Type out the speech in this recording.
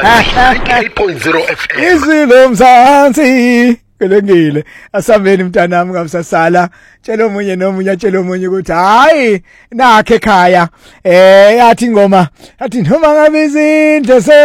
98.0 FM. Izilo mzansi. Kulungile. Asambeni mntanami ngamsasala. Tshela omunye nomunye atshela omunye ukuthi hayi nakhe ekhaya. Yathi ingoma. Yathi noma ngabe izinto